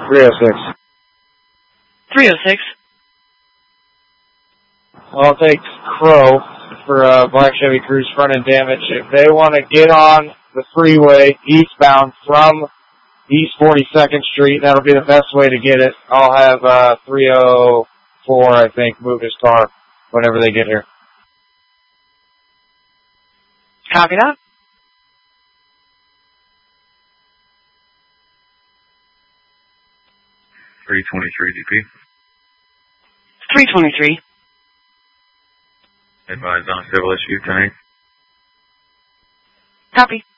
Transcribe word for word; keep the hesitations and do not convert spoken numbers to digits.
three oh six. three oh six. I'll take Crow for uh, Black Chevy Cruise front end damage. If they want to get on the freeway eastbound from East forty-second Street, that'll be the best way to get it. I'll have uh, three oh four, I think, move his car whenever they get here. Copy that. three twenty-three G P. three twenty-three. Advise on civil issue tonight. Copy.